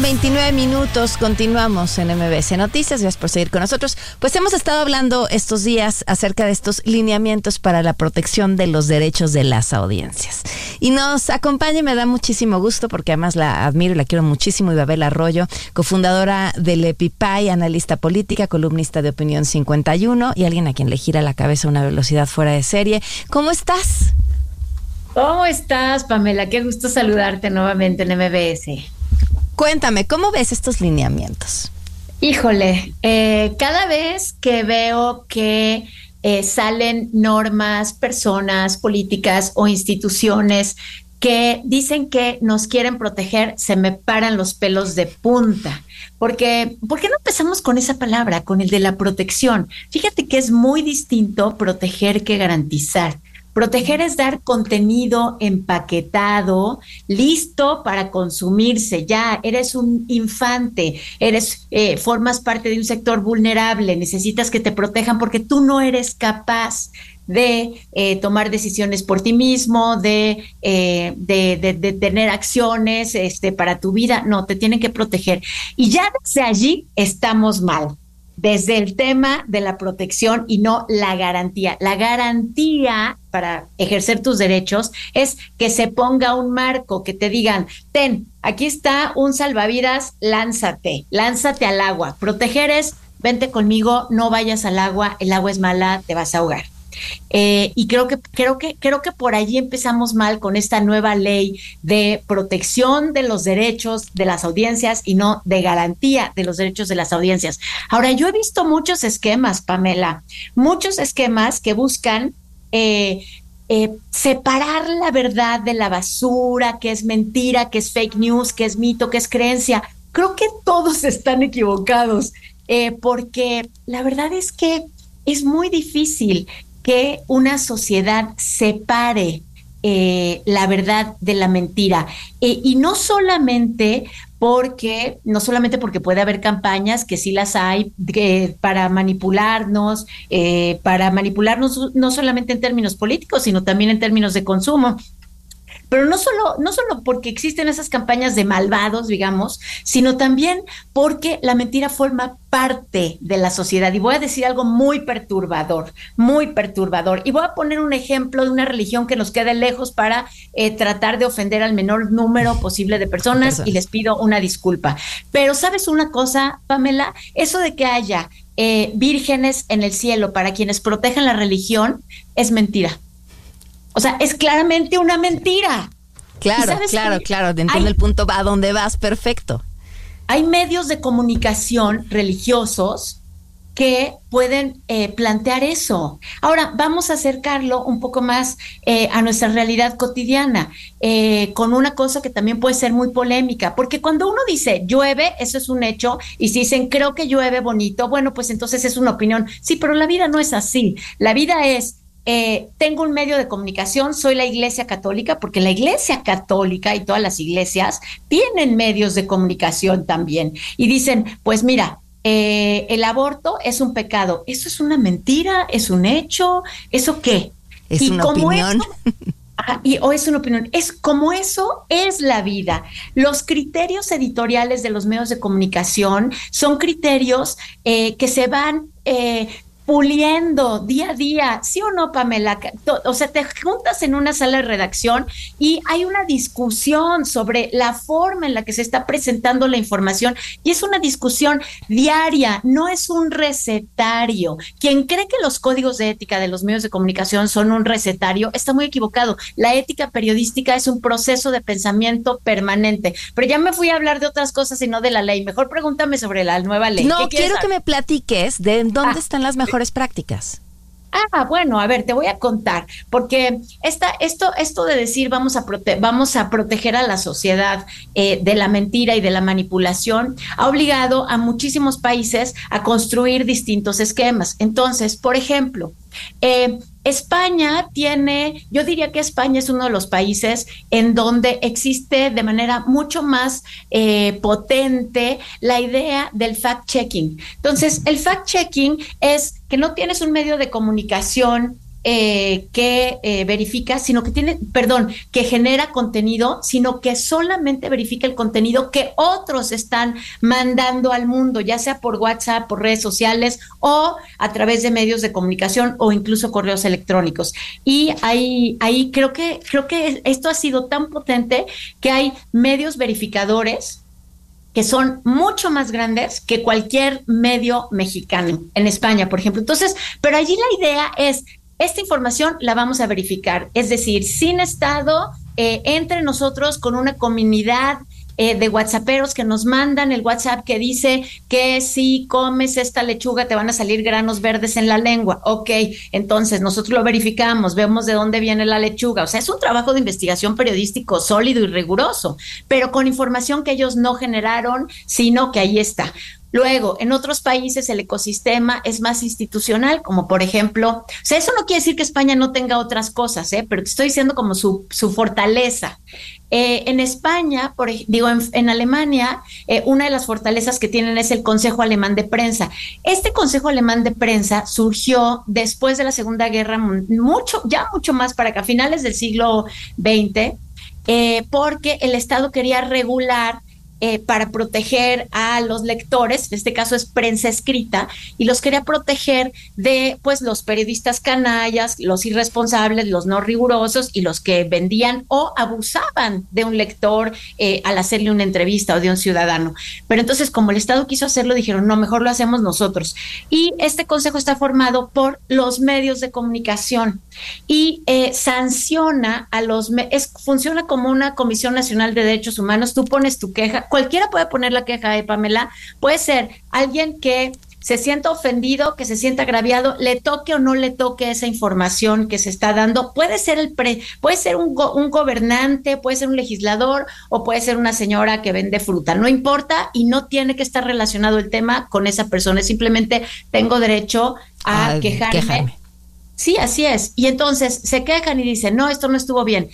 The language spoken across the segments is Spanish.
8:29, continuamos en MBS Noticias, gracias por seguir con nosotros. Pues hemos estado hablando estos días acerca de estos lineamientos para la protección de los derechos de las audiencias. Y nos acompaña y me da muchísimo gusto porque además la admiro y la quiero muchísimo, Ibabel Arroyo, cofundadora del EPIPAI, analista política, columnista de Opinión 51 y alguien a quien le gira la cabeza a una velocidad fuera de serie. ¿Cómo estás? ¿Cómo estás, Pamela? Qué gusto saludarte nuevamente en MBS. Cuéntame, ¿cómo ves estos lineamientos? Híjole, cada vez que veo que salen normas, personas, políticas o instituciones que dicen que nos quieren proteger, se me paran los pelos de punta. Porque, ¿por qué no empezamos con esa palabra, con el de la protección? Fíjate que es muy distinto proteger que garantizar. Proteger es dar contenido empaquetado, listo para consumirse. Ya eres un infante, formas parte de un sector vulnerable, necesitas que te protejan porque tú no eres capaz de tomar decisiones por ti mismo, de tener acciones para tu vida. No, te tienen que proteger. Y ya desde allí estamos mal. Desde el tema de la protección y no la garantía. La garantía para ejercer tus derechos es que se ponga un marco, que te digan, ten, aquí está un salvavidas, lánzate al agua. Proteger es, vente conmigo, no vayas al agua, el agua es mala, te vas a ahogar. Y creo que por allí empezamos mal con esta nueva ley de protección de los derechos de las audiencias y no de garantía de los derechos de las audiencias. Ahora, yo he visto muchos esquemas, Pamela, muchos esquemas que buscan separar la verdad de la basura, que es mentira, que es fake news, que es mito, que es creencia. Creo que todos están equivocados, porque la verdad es que es muy difícil que una sociedad separe la verdad de la mentira. Y no solamente porque puede haber campañas, que sí las hay, para manipularnos no solamente en términos políticos, sino también en términos de consumo. Pero no solo porque existen esas campañas de malvados, digamos, sino también porque la mentira forma parte de la sociedad. Y voy a decir algo muy perturbador. Y voy a poner un ejemplo de una religión que nos queda lejos para tratar de ofender al menor número posible de personas, y les pido una disculpa. Pero ¿sabes una cosa, Pamela? Eso de que haya vírgenes en el cielo para quienes protejan la religión es mentira. O sea, es claramente una mentira. Claro, entiendo el punto a dónde vas, perfecto. Hay medios de comunicación religiosos que pueden plantear eso. Ahora, vamos a acercarlo un poco más a nuestra realidad cotidiana, con una cosa que también puede ser muy polémica, porque cuando uno dice llueve, eso es un hecho, y si dicen creo que llueve bonito, bueno, pues entonces es una opinión. Sí, pero la vida no es así. La vida es, tengo un medio de comunicación, soy la Iglesia Católica, porque la Iglesia Católica y todas las iglesias tienen medios de comunicación también, y dicen, pues mira, el aborto es un pecado. ¿Eso es una mentira? ¿Es un hecho? ¿Eso qué? ¿Es una opinión? O es una opinión. Es como eso es la vida. Los criterios editoriales de los medios de comunicación son criterios que se van puliendo día a día, ¿sí o no, Pamela? O sea, te juntas en una sala de redacción y hay una discusión sobre la forma en la que se está presentando la información, y es una discusión diaria, no es un recetario. Quien cree que los códigos de ética de los medios de comunicación son un recetario está muy equivocado. La ética periodística es un proceso de pensamiento permanente. Pero ya me fui a hablar de otras cosas y no de la ley. Mejor pregúntame sobre la nueva ley. No, quiero que me platiques de dónde están las mejores prácticas. Bueno, a ver, te voy a contar, porque esto de decir vamos a proteger a la sociedad de la mentira y de la manipulación ha obligado a muchísimos países a construir distintos esquemas. Entonces, por ejemplo, España yo diría que España es uno de los países en donde existe de manera mucho más potente la idea del fact-checking. Entonces, el fact-checking es que no tienes un medio de comunicación que verifica, sino que que genera contenido, sino que solamente verifica el contenido que otros están mandando al mundo, ya sea por WhatsApp, por redes sociales o a través de medios de comunicación o incluso correos electrónicos. Y ahí creo que esto ha sido tan potente que hay medios verificadores que son mucho más grandes que cualquier medio mexicano, en España, por ejemplo. Entonces, pero allí la idea es, esta información la vamos a verificar, es decir, sin Estado, entre nosotros, con una comunidad de whatsapperos que nos mandan el WhatsApp que dice que si comes esta lechuga te van a salir granos verdes en la lengua. Ok, entonces nosotros lo verificamos, vemos de dónde viene la lechuga. O sea, es un trabajo de investigación periodístico sólido y riguroso, pero con información que ellos no generaron, sino que ahí está. Luego, en otros países el ecosistema es más institucional, como por ejemplo, o sea, eso no quiere decir que España no tenga otras cosas, pero te estoy diciendo como su fortaleza. En España, en Alemania, una de las fortalezas que tienen es el Consejo Alemán de Prensa. Este Consejo Alemán de Prensa surgió después de la Segunda Guerra, mucho más para acá, finales del siglo XX, porque el Estado quería regular para proteger a los lectores, en este caso es prensa escrita, y los quería proteger de pues los periodistas canallas, los irresponsables, los no rigurosos y los que vendían o abusaban de un lector al hacerle una entrevista o de un ciudadano. Pero entonces, como el Estado quiso hacerlo, dijeron, no, mejor lo hacemos nosotros. Y este consejo está formado por los medios de comunicación y sanciona a funciona como una Comisión Nacional de Derechos Humanos. Tú pones tu queja, cualquiera puede poner la queja, Pamela, puede ser alguien que se sienta ofendido, que se sienta agraviado, le toque o no le toque esa información que se está dando, puede ser puede ser un gobernante, puede ser un legislador o puede ser una señora que vende fruta, no importa, y no tiene que estar relacionado el tema con esa persona, es simplemente tengo derecho a quejarme. Sí, así es. Y entonces se quejan y dicen, no, esto no estuvo bien.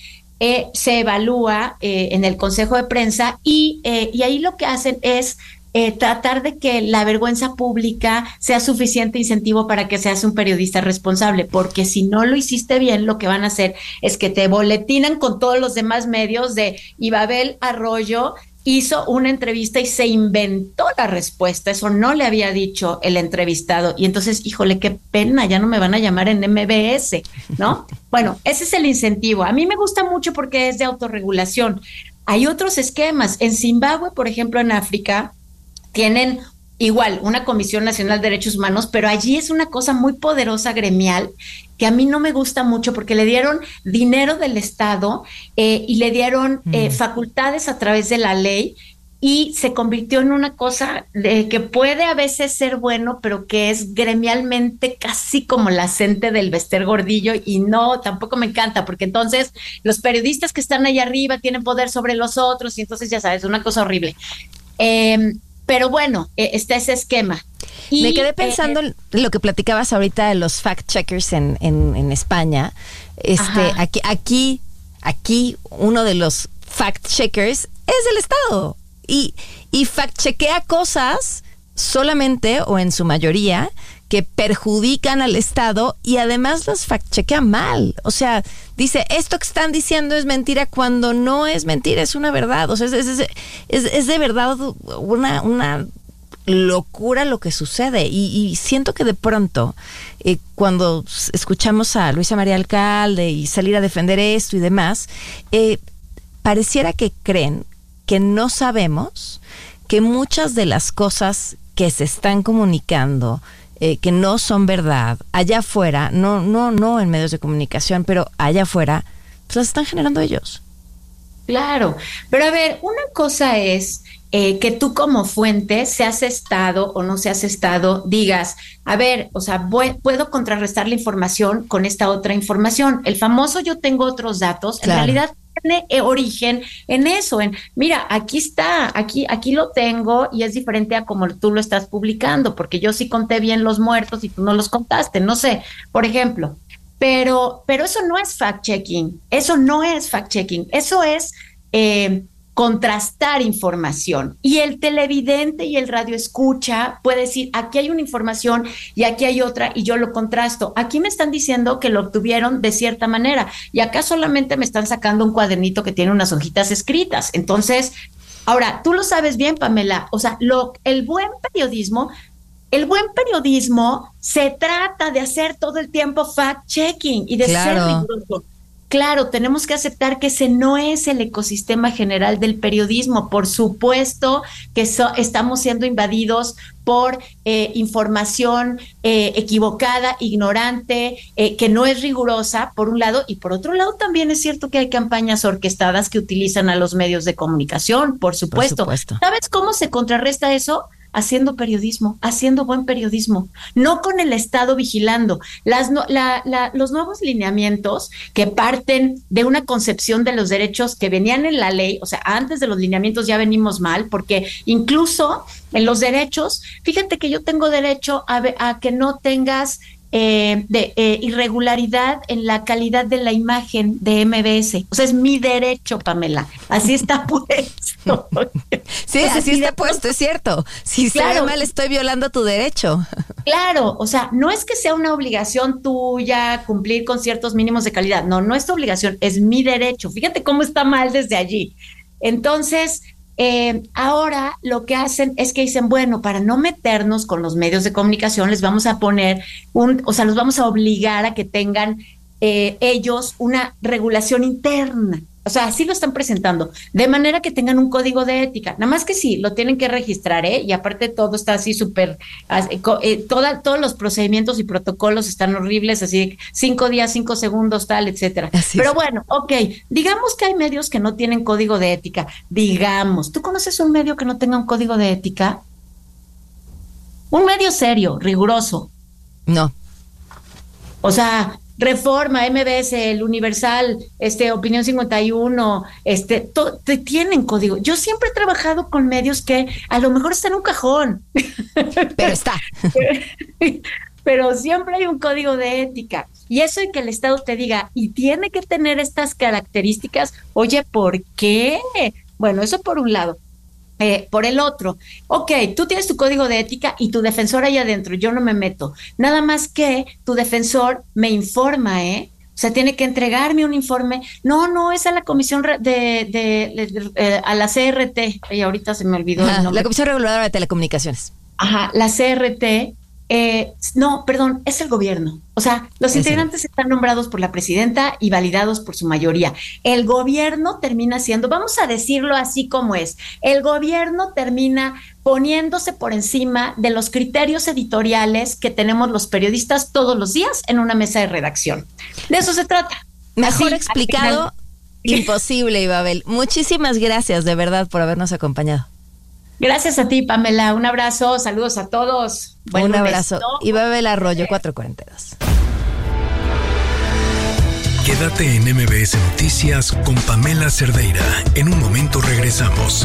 Se evalúa en el Consejo de Prensa y ahí lo que hacen es tratar de que la vergüenza pública sea suficiente incentivo para que seas un periodista responsable, porque si no lo hiciste bien, lo que van a hacer es que te boletinan con todos los demás medios de Ibabel Arroyo hizo una entrevista y se inventó la respuesta, eso no le había dicho el entrevistado, y entonces, híjole, qué pena, ya no me van a llamar en MBS, ¿no? Bueno, ese es el incentivo. A mí me gusta mucho porque es de autorregulación. Hay otros esquemas. En Zimbabue, por ejemplo, en África, tienen igual una Comisión Nacional de Derechos Humanos, pero allí es una cosa muy poderosa gremial que a mí no me gusta mucho porque le dieron dinero del Estado y le dieron facultades a través de la ley y se convirtió en una cosa que puede a veces ser bueno, pero que es gremialmente casi como la gente del Bester Gordillo, y no, tampoco me encanta, porque entonces los periodistas que están ahí arriba tienen poder sobre los otros y entonces ya sabes, una cosa horrible. Pero bueno, está ese esquema. Y, me quedé pensando en lo que platicabas ahorita de los fact-checkers en España. Aquí uno de los fact-checkers es el Estado. Y fact-chequea cosas solamente o en su mayoría que perjudican al Estado y además los fact-chequea mal. O sea, dice, esto que están diciendo es mentira cuando no es mentira, es una verdad. O sea, es de verdad una locura lo que sucede. Y siento que de pronto, cuando escuchamos a Luisa María Alcalde y salir a defender esto y demás, pareciera que creen que no sabemos que muchas de las cosas que se están comunicando, que no son verdad, allá afuera, no en medios de comunicación, pero allá afuera, pues las están generando ellos. Claro, pero a ver, una cosa es que tú como fuente, seas Estado o no seas Estado, digas, a ver, o sea, puedo contrarrestar la información con esta otra información. El famoso yo tengo otros datos, claro. En realidad tiene origen en eso, mira, aquí está, aquí lo tengo y es diferente a como tú lo estás publicando, porque yo sí conté bien los muertos y tú no los contaste, no sé, por ejemplo. Pero eso no es fact-checking, eso es contrastar información. Y el televidente y el radioescucha puede decir, aquí hay una información y aquí hay otra y yo lo contrasto. Aquí me están diciendo que lo obtuvieron de cierta manera y acá solamente me están sacando un cuadernito que tiene unas hojitas escritas. Entonces, ahora, tú lo sabes bien, Pamela, o sea, el buen periodismo se trata de hacer todo el tiempo fact-checking y de ser riguroso. Claro, tenemos que aceptar que ese no es el ecosistema general del periodismo. Por supuesto que estamos siendo invadidos por información equivocada, ignorante, que no es rigurosa, por un lado, y por otro lado también es cierto que hay campañas orquestadas que utilizan a los medios de comunicación, por supuesto. ¿Sabes cómo se contrarresta eso? Haciendo periodismo, haciendo buen periodismo, no con el Estado vigilando. Los nuevos lineamientos que parten de una concepción de los derechos que venían en la ley, o sea, antes de los lineamientos ya venimos mal, porque incluso en los derechos, fíjate que yo tengo derecho a que no tengas irregularidad en la calidad de la imagen de MBS. O sea, es mi derecho, Pamela. Así está puesto. Sí, así está puesto, es cierto. Si se ve mal, estoy violando tu derecho. Claro, o sea, no es que sea una obligación tuya cumplir con ciertos mínimos de calidad. No es tu obligación, es mi derecho. Fíjate cómo está mal desde allí. Entonces, ahora lo que hacen es que dicen, bueno, para no meternos con los medios de comunicación, les vamos a poner los vamos a obligar a que tengan ellos una regulación interna. O sea, así lo están presentando, de manera que tengan un código de ética. Nada más que sí, lo tienen que registrar, y aparte todo está así súper, todos los procedimientos y protocolos están horribles, así 5 días, 5 segundos, tal, etcétera. Pero bueno, ok, digamos que hay medios que no tienen código de ética. Digamos, ¿tú conoces un medio que no tenga un código de ética? Un medio serio, riguroso. No. O sea, Reforma, MBS, El Universal, Opinión 51, tienen código. Yo siempre he trabajado con medios que a lo mejor están en un cajón. Pero está. Pero siempre hay un código de ética. Y eso de que el Estado te diga, y tiene que tener estas características, oye, ¿por qué? Bueno, eso por un lado. Por el otro, ok, tú tienes tu código de ética y tu defensor ahí adentro, yo no me meto. Nada más que tu defensor me informa, O sea, tiene que entregarme un informe. No, es a la comisión a la CRT. Y ahorita se me olvidó el nombre. La Comisión Reguladora de Telecomunicaciones. Ajá, la CRT. No, perdón, es el gobierno. O sea, los integrantes están nombrados por la presidenta y validados por su mayoría. El gobierno termina siendo, vamos a decirlo así como es, el gobierno termina poniéndose por encima de los criterios editoriales que tenemos los periodistas todos los días en una mesa de redacción. De eso se trata. Mejor así, explicado, imposible, Ibabel. Muchísimas gracias de verdad por habernos acompañado. Gracias a ti, Pamela. Un abrazo, saludos a todos. Un abrazo. Ibabel Arroyo, 442. Quédate en MBS Noticias con Pamela Cerdeira. En un momento regresamos.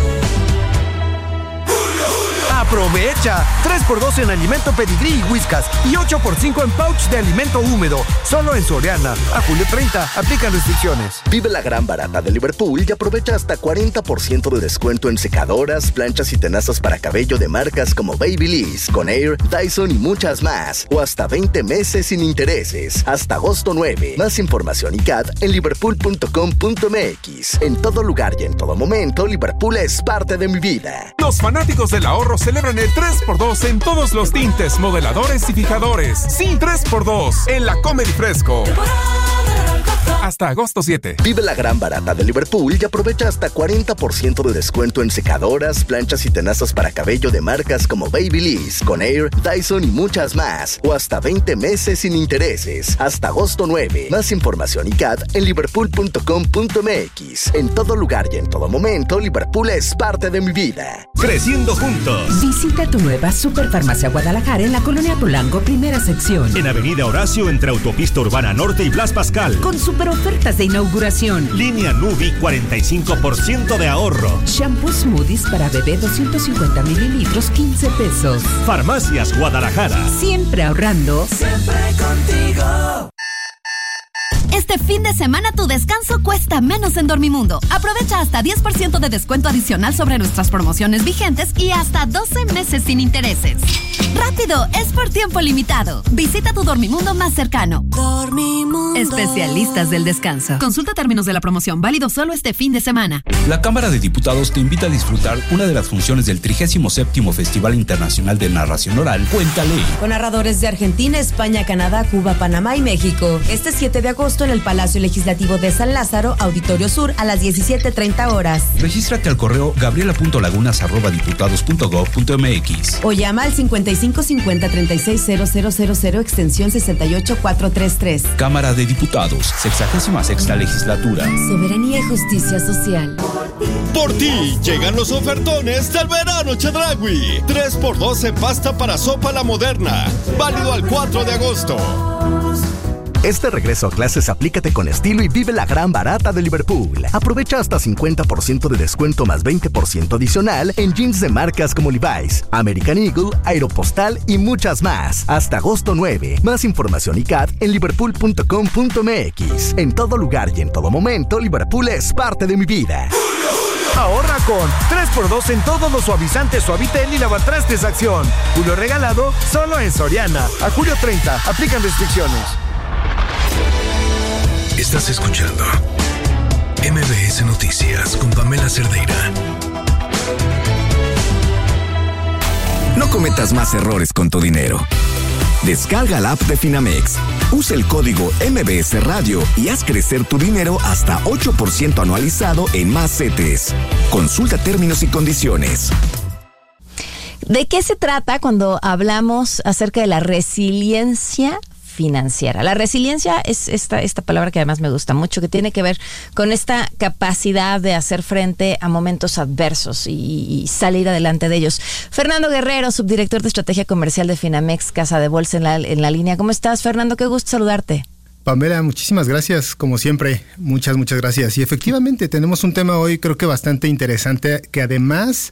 ¡Aprovecha! 3x2 en alimento Pedigrí y Whiskas y 8x5 en pouch de alimento húmedo. Solo en Soriana. A julio 30. Aplican restricciones. Vive la gran barata de Liverpool y aprovecha hasta 40% de descuento en secadoras, planchas y tenazas para cabello de marcas como Babyliss, Conair, Dyson y muchas más. O hasta 20 meses sin intereses. Hasta agosto 9. Más información y CAT en liverpool.com.mx. En todo lugar y en todo momento, Liverpool es parte de mi vida. Los fanáticos del ahorro celebran el 3x2 en todos los tintes, modeladores y fijadores. Sí, 3x2 en la Comedy Fresco. Hasta agosto 7. Vive la gran barata de Liverpool y aprovecha hasta 40% de descuento en secadoras, planchas y tenazas para cabello de marcas como Babyliss, Conair, Dyson y muchas más. O hasta 20 meses sin intereses. Hasta agosto 9. Más información y CAT en liverpool.com.mx. En todo lugar y en todo momento, Liverpool es parte de mi vida. Creciendo juntos. Visita tu nueva Superfarmacia Guadalajara en la Colonia Polanco, primera sección. En Avenida Horacio, entre Autopista Urbana Norte y Blas Pascal. Con super ofertas de inauguración. Línea Nubi, 45% de ahorro. Shampoo Smoothies para bebé, 250 mililitros, 15 pesos. Farmacias Guadalajara. Siempre ahorrando. Siempre contigo. Este fin de semana tu descanso cuesta menos en Dormimundo. Aprovecha hasta 10% de descuento adicional sobre nuestras promociones vigentes y hasta 12 meses sin intereses. ¡Rápido! Es por tiempo limitado. Visita tu Dormimundo más cercano. Dormimundo. Especialistas del descanso. Consulta términos de la promoción. Válido solo este fin de semana. La Cámara de Diputados te invita a disfrutar una de las funciones del 37º Festival Internacional de Narración Oral, Cuéntale. Con narradores de Argentina, España, Canadá, Cuba, Panamá y México. Este 7 de agosto en el Palacio Legislativo de San Lázaro, Auditorio Sur, a las 17:30 horas. Regístrate al correo gabriela.lagunas@diputados.gov.mx o llama al 5550-360000 extensión 68433. Cámara de Diputados, 66ª Legislatura. Soberanía y justicia social. Por ti llegan los ofertones del verano Chedraui. 3x2 en pasta para sopa La Moderna. Válido al 4 de agosto. Este regreso a clases aplícate con estilo y vive la gran barata de Liverpool. Aprovecha hasta 50% de descuento más 20% adicional en jeans de marcas como Levi's, American Eagle, Aeropostal y muchas más. Hasta agosto 9. Más información y CAT en liverpool.com.mx. En todo lugar y en todo momento, Liverpool es parte de mi vida. Ahorra con 3x2 en todos los suavizantes Suavitel y lavatrastes Acción. Julio regalado solo en Soriana. A julio 30. Aplican restricciones. Estás escuchando MBS Noticias con Pamela Cerdeira. No cometas más errores con tu dinero. Descarga la app de Finamex. Usa el código MBS Radio y haz crecer tu dinero hasta 8% anualizado en más CETES. Consulta términos y condiciones. ¿De qué se trata cuando hablamos acerca de la resiliencia financiera? La resiliencia es esta palabra que además me gusta mucho, que tiene que ver con esta capacidad de hacer frente a momentos adversos y salir adelante de ellos. Fernando Guerrero, subdirector de estrategia comercial de Finamex, Casa de Bolsa en la línea. ¿Cómo estás, Fernando? Qué gusto saludarte. Pamela, muchísimas gracias, como siempre, muchas gracias. Y efectivamente tenemos un tema hoy creo que bastante interesante, que además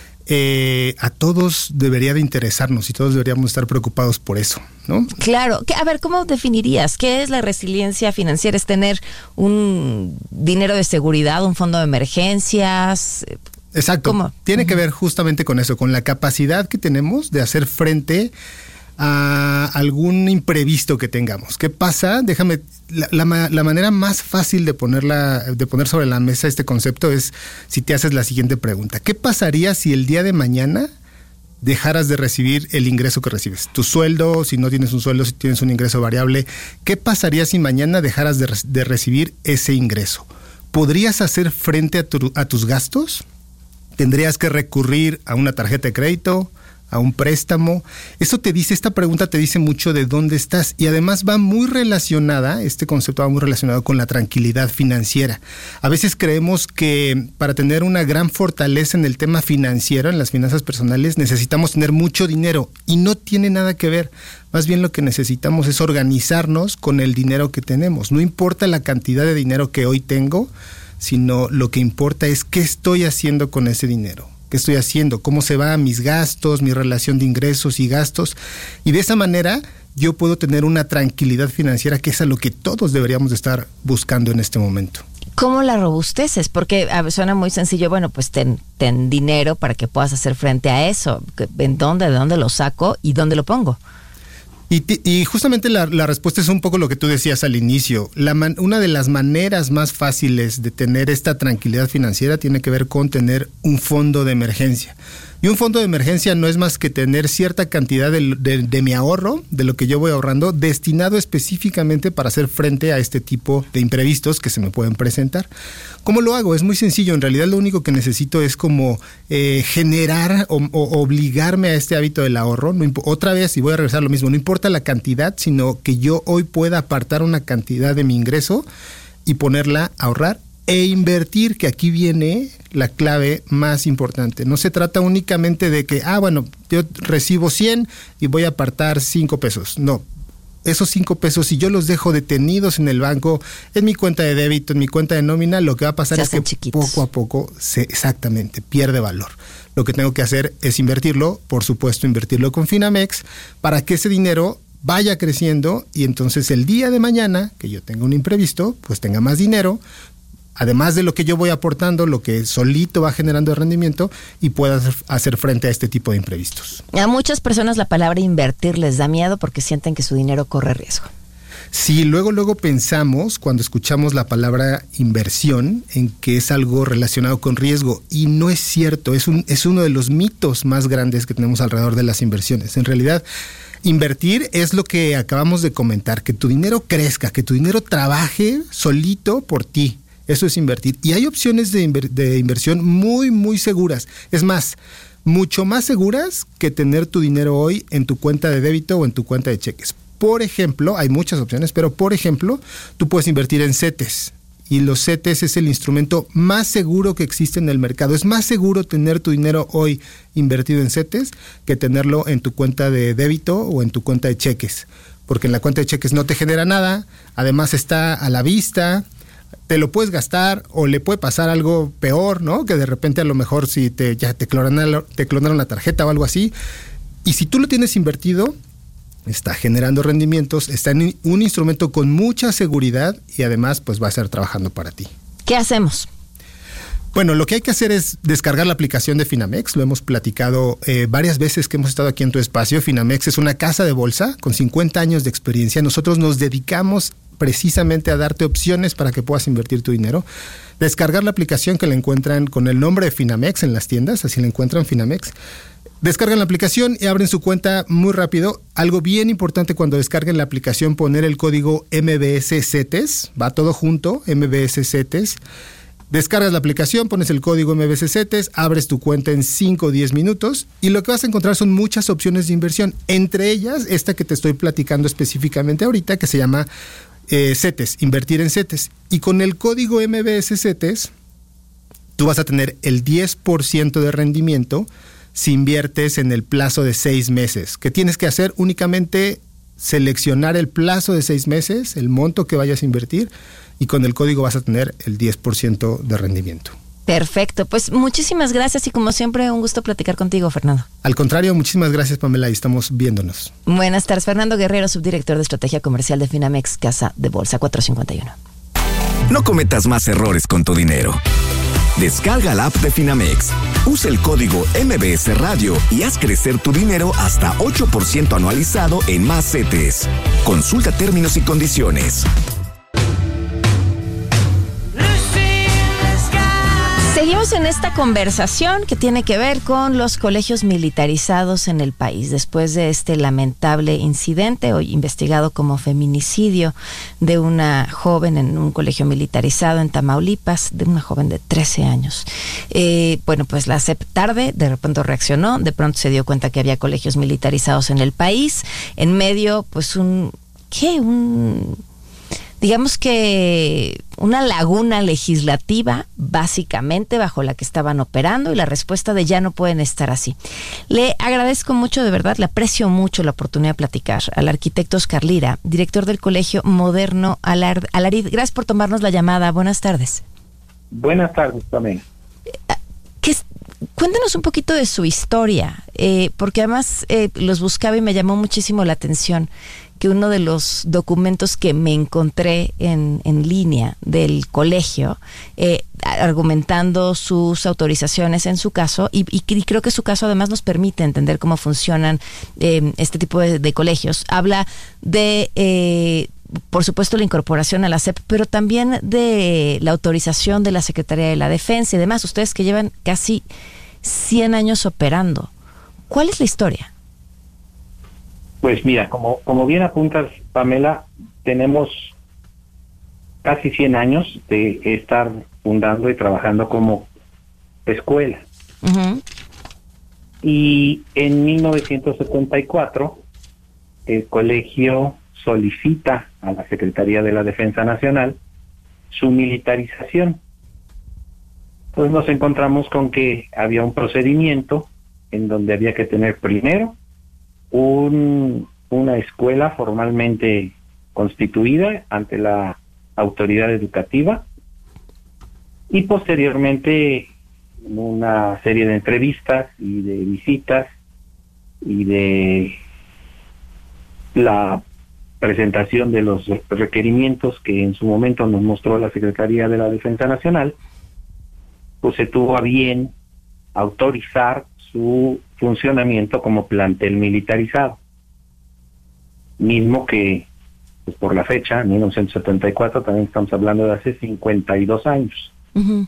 a todos debería de interesarnos y todos deberíamos estar preocupados por eso, ¿no? Claro. A ver, ¿cómo definirías? ¿Qué es la resiliencia financiera? ¿Es tener un dinero de seguridad, un fondo de emergencias? Exacto. ¿Cómo? Tiene que ver justamente con eso, con la capacidad que tenemos de hacer frente a algún imprevisto que tengamos. ¿Qué pasa? Déjame, la manera más fácil de poner sobre la mesa este concepto es si te haces la siguiente pregunta. ¿Qué pasaría si el día de mañana dejaras de recibir el ingreso que recibes? Tu sueldo, si no tienes un sueldo, si tienes un ingreso variable, ¿qué pasaría si mañana dejaras de recibir ese ingreso? ¿Podrías hacer frente a tus gastos? ¿Tendrías que recurrir a una tarjeta de crédito, a un préstamo? Esta pregunta te dice mucho de dónde estás, y además este concepto va muy relacionado con la tranquilidad financiera. A veces creemos que para tener una gran fortaleza en el tema financiero, en las finanzas personales, necesitamos tener mucho dinero, y no tiene nada que ver. Más bien lo que necesitamos es organizarnos con el dinero que tenemos. No importa la cantidad de dinero que hoy tengo, sino lo que importa es qué estoy haciendo con ese dinero. ¿Qué estoy haciendo? ¿Cómo se va mis gastos, mi relación de ingresos y gastos? Y de esa manera yo puedo tener una tranquilidad financiera, que es a lo que todos deberíamos de estar buscando en este momento. ¿Cómo la robusteces? Porque suena muy sencillo. Bueno, pues ten dinero para que puedas hacer frente a eso. ¿De dónde lo saco y dónde lo pongo? Y justamente la respuesta es un poco lo que tú decías al inicio. Una de las maneras más fáciles de tener esta tranquilidad financiera tiene que ver con tener un fondo de emergencia. Y un fondo de emergencia no es más que tener cierta cantidad de mi ahorro, de lo que yo voy ahorrando, destinado específicamente para hacer frente a este tipo de imprevistos que se me pueden presentar. ¿Cómo lo hago? Es muy sencillo. En realidad lo único que necesito es como generar o obligarme a este hábito del ahorro. Otra vez, y voy a regresar a lo mismo, no importa la cantidad, sino que yo hoy pueda apartar una cantidad de mi ingreso y ponerla a ahorrar e invertir, que aquí viene la clave más importante. No se trata únicamente de que, yo recibo 100 y voy a apartar 5 pesos. No, esos 5 pesos, si yo los dejo detenidos en el banco, en mi cuenta de débito, en mi cuenta de nómina, lo que va a pasar es que poco a poco exactamente pierde valor. Lo que tengo que hacer es invertirlo, por supuesto invertirlo con Finamex, para que ese dinero vaya creciendo y entonces el día de mañana que yo tenga un imprevisto, pues tenga más dinero, además de lo que yo voy aportando, lo que solito va generando de rendimiento y pueda hacer frente a este tipo de imprevistos. A muchas personas la palabra invertir les da miedo porque sienten que su dinero corre riesgo. Sí, luego pensamos, cuando escuchamos la palabra inversión, en que es algo relacionado con riesgo, y no es cierto, es uno de los mitos más grandes que tenemos alrededor de las inversiones. En realidad, invertir es lo que acabamos de comentar, que tu dinero crezca, que tu dinero trabaje solito por ti. Eso es invertir. Y hay opciones de inversión muy, muy seguras. Es más, mucho más seguras que tener tu dinero hoy en tu cuenta de débito o en tu cuenta de cheques. Por ejemplo, hay muchas opciones, pero por ejemplo, tú puedes invertir en CETES. Y los CETES es el instrumento más seguro que existe en el mercado. Es más seguro tener tu dinero hoy invertido en CETES que tenerlo en tu cuenta de débito o en tu cuenta de cheques. Porque en la cuenta de cheques no te genera nada, además está a la vista, te lo puedes gastar o le puede pasar algo peor, ¿no? Que de repente a lo mejor si te clonaron la tarjeta o algo así. Y si tú lo tienes invertido, está generando rendimientos, está en un instrumento con mucha seguridad y además pues va a estar trabajando para ti. ¿Qué hacemos? Bueno, lo que hay que hacer es descargar la aplicación de Finamex. Lo hemos platicado varias veces que hemos estado aquí en tu espacio. Finamex es una casa de bolsa con 50 años de experiencia. Nosotros nos dedicamos precisamente a darte opciones para que puedas invertir tu dinero. Descargar la aplicación, que la encuentran con el nombre de Finamex en las tiendas, así la encuentran, Finamex. Descargan la aplicación y abren su cuenta muy rápido. Algo bien importante cuando descarguen la aplicación, poner el código MBS CETES, va todo junto, MBS CETES. Descargas la aplicación, pones el código MBS CETES, abres tu cuenta en 5 o 10 minutos y lo que vas a encontrar son muchas opciones de inversión. Entre ellas, esta que te estoy platicando específicamente ahorita, que se llama CETES, invertir en CETES. Y con el código MBS CETES, tú vas a tener el 10% de rendimiento si inviertes en el plazo de 6 meses. ¿Qué tienes que hacer? Únicamente seleccionar el plazo de 6 meses, el monto que vayas a invertir, y con el código vas a tener el 10% de rendimiento. Perfecto, pues muchísimas gracias y como siempre un gusto platicar contigo, Fernando. Al contrario, muchísimas gracias, Pamela, y estamos viéndonos. Buenas tardes, Fernando Guerrero, subdirector de Estrategia Comercial de Finamex, Casa de Bolsa 451. No cometas más errores con tu dinero. Descarga la app de Finamex, usa el código MBS Radio y haz crecer tu dinero hasta 8% anualizado en más CETES. Consulta términos y condiciones. Seguimos en esta conversación que tiene que ver con los colegios militarizados en el país, después de este lamentable incidente, hoy investigado como feminicidio de una joven en un colegio militarizado en Tamaulipas, de una joven de 13 años. Bueno, pues la SEP tarde, de repente reaccionó, de pronto se dio cuenta que había colegios militarizados en el país, en medio, pues digamos que una laguna legislativa, básicamente, bajo la que estaban operando, y la respuesta de ya no pueden estar así. Le agradezco mucho, de verdad, le aprecio mucho la oportunidad de platicar al arquitecto Oscar Lira, director del Colegio Moderno Alarid. Gracias por tomarnos la llamada. Buenas tardes. Buenas tardes también. Cuéntanos un poquito de su historia, porque además los buscaba y me llamó muchísimo la atención que uno de los documentos que me encontré en línea del colegio, argumentando sus autorizaciones en su caso, y creo que su caso además nos permite entender cómo funcionan este tipo de colegios, habla de, por supuesto, la incorporación a la SEP, pero también de la autorización de la Secretaría de la Defensa y demás. Ustedes que llevan casi 100 años operando, ¿cuál es la historia? Pues mira, como bien apuntas, Pamela, tenemos casi 100 años de estar fundando y trabajando como escuela. Uh-huh. Y en 1974, el colegio solicita a la Secretaría de la Defensa Nacional su militarización. Pues nos encontramos con que había un procedimiento en donde había que tener primero una escuela formalmente constituida ante la autoridad educativa y posteriormente una serie de entrevistas y de visitas y de la presentación de los requerimientos que en su momento nos mostró la Secretaría de la Defensa Nacional, pues se tuvo a bien autorizar su funcionamiento como plantel militarizado, mismo que pues por la fecha, 1974, también estamos hablando de hace 52 años. Uh-huh.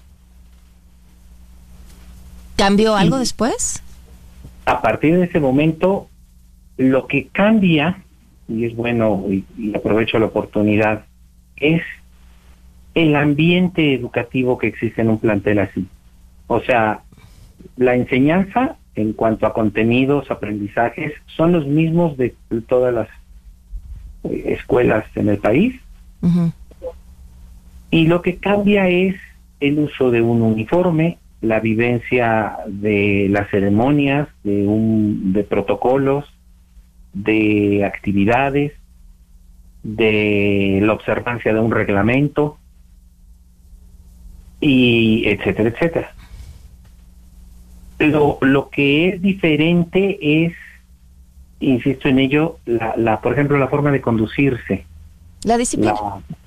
¿Cambió algo después? A partir de ese momento, lo que cambia, y es bueno, y aprovecho la oportunidad, es el ambiente educativo que existe en un plantel así. O sea, la enseñanza en cuanto a contenidos, aprendizajes, son los mismos de todas las escuelas en el país. Uh-huh. Y lo que cambia es el uso de un uniforme, la vivencia de las ceremonias, de protocolos, de actividades, de la observancia de un reglamento, y etcétera, etcétera. Lo que es diferente es, insisto en ello, por ejemplo, la forma de conducirse. La disciplina.